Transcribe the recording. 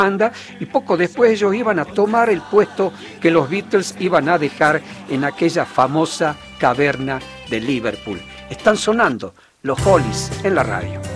banda, y poco después ellos iban a tomar el puesto que los Beatles iban a dejar en aquella famosa caverna de Liverpool. Están sonando los Hollies en la radio.